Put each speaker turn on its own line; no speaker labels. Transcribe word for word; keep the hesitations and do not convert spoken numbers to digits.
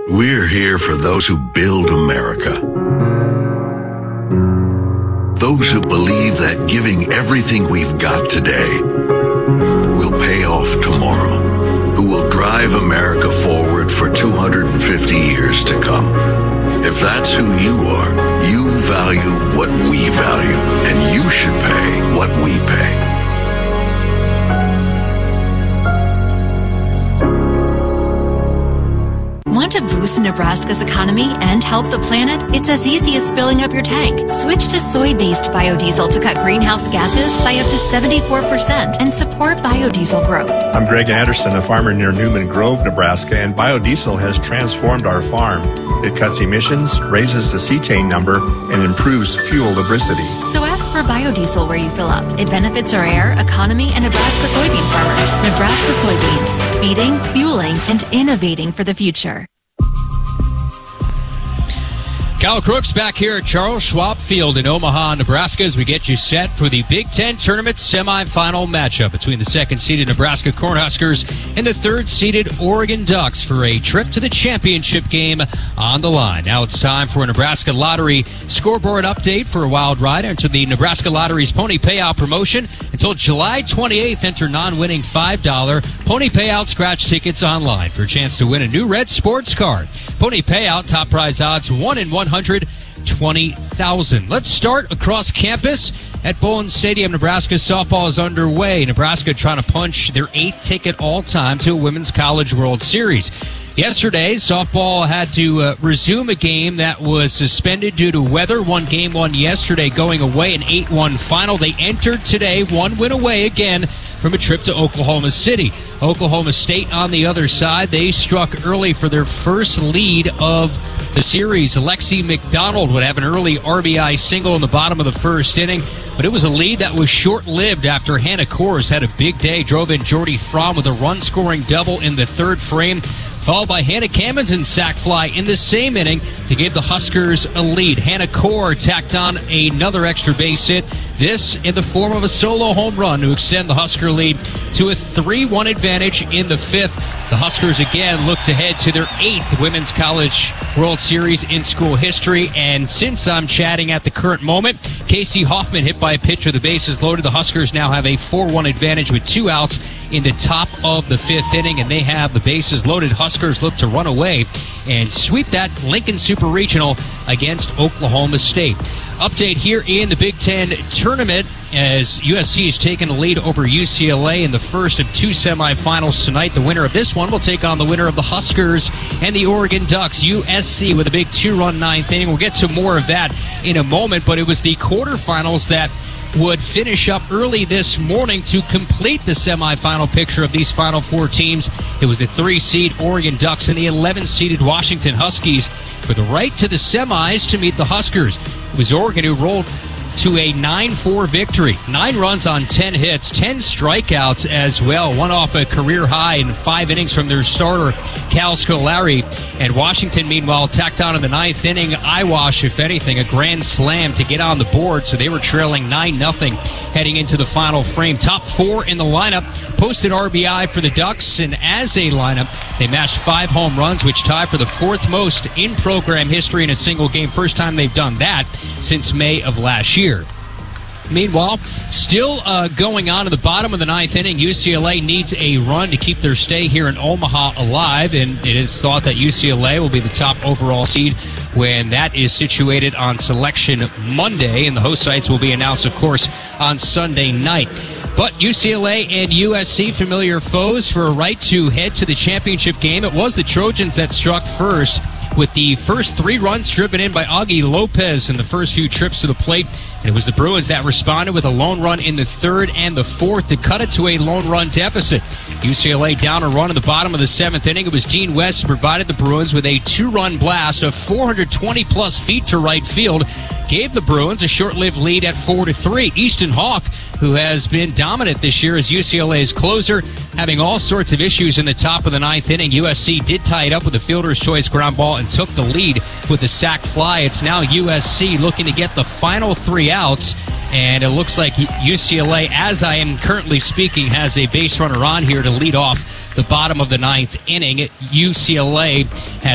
We're here for those who build America. Those who believe that giving everything we've got today will pay off tomorrow. Who will drive America forward for two hundred fifty years to come. If that's who you are, you value what we value, and you should pay what we pay.
Want to boost Nebraska's economy and help the planet? It's as easy as filling up your tank. Switch to soy-based biodiesel to cut greenhouse gases by up to seventy-four percent and support biodiesel growth.
I'm Greg Anderson, a farmer near Newman Grove, Nebraska, and biodiesel has transformed our farm. It cuts emissions, raises the cetane number, and improves fuel lubricity.
So ask for biodiesel where you fill up. It benefits our air, economy, and Nebraska soybean farmers. Nebraska soybeans, feeding, fueling, and innovating for the future.
Kyle Crooks back here at Charles Schwab Field in Omaha, Nebraska, as we get you set for the Big Ten Tournament semifinal matchup between the second-seeded Nebraska Cornhuskers and the third-seeded Oregon Ducks for a trip to the championship game on the line. Now it's time for a Nebraska Lottery scoreboard update for a wild ride. Enter the Nebraska Lottery's Pony Payout promotion until July twenty-eighth. Enter non-winning five dollar Pony Payout scratch tickets online for a chance to win a new red sports car. Pony Payout, top prize odds one in one hundred twenty thousand. Let's start across campus at Bowling Stadium. Nebraska softball is underway. Nebraska trying to punch their eighth ticket all-time to a Women's College World Series. Yesterday, softball had to uh, resume a game that was suspended due to weather. One game won yesterday, going away, an eight one final. They entered today, one win away again from a trip to Oklahoma City. Oklahoma State on the other side. They struck early for their first lead of the series. Alexi McDonald would have an early R B I single in the bottom of the first inning, but it was a lead that was short-lived after Hannah Kors had a big day, drove in Jordy Fromm with a run-scoring double in the third frame, followed by Hannah Cammon's sac fly in the same inning to give the Huskers a lead. Hannah Kors tacked on another extra base hit, this in the form of a solo home run to extend the Husker lead to a three one advantage in the fifth. The Huskers again look to head to their eighth Women's College World Series in school history. And since I'm chatting at the current moment, Casey Hoffman hit by a pitch with the bases loaded. The Huskers now have a four one advantage with two outs in the top of the fifth inning, and they have the bases loaded. Huskers look to run away and sweep that Lincoln Super Regional against Oklahoma State. Update here in the Big Ten Tournament as U S C has taken the lead over U C L A in the first of two semifinals tonight. The winner of this one will take on the winner of the Huskers and the Oregon Ducks. U S C with a big two-run ninth inning. We'll get to more of that in a moment, but it was the quarterfinals that would finish up early this morning to complete the semifinal picture of these final four teams. It was the three-seed Oregon Ducks and the eleven-seeded Washington Huskies for the right to the semis to meet the Huskers. It was Oregon who rolled to a nine four victory. Nine runs on ten hits, ten strikeouts as well. One off a career high in five innings from their starter, Cal Scolari. And Washington, meanwhile, tacked on in the ninth inning. Eyewash, if anything, a grand slam to get on the board. So they were trailing nine nothing heading into the final frame. Top four in the lineup posted R B I for the Ducks. And as a lineup, they matched five home runs, which tie for the fourth most in program history in a single game. First time they've done that since May of last year. Meanwhile, still uh, going on in the bottom of the ninth inning, U C L A needs a run to keep their stay here in Omaha alive, and it is thought that U C L A will be the top overall seed when that is situated on Selection Monday, and the host sites will be announced, of course, on Sunday night. But U C L A and U S C, familiar foes for a right to head to the championship game. It was the Trojans that struck first, with the first three runs driven in by Augie Lopez in the first few trips to the plate. And it was the Bruins that responded with a lone run in the third and the fourth to cut it to a lone run deficit. U C L A down a run in the bottom of the seventh inning. It was Dean West who provided the Bruins with a two-run blast of four hundred twenty plus feet to right field, gave the Bruins a short-lived lead at four to three. Easton Hawk, who has been dominant this year as U C L A's closer, having all sorts of issues in the top of the ninth inning. U S C did tie it up with a fielder's choice ground ball and took the lead with the sac fly. It's now U S C looking to get the final three outs, and it looks like U C L A, as I am currently speaking, has a base runner on here to lead off the bottom of the ninth inning. U C L A has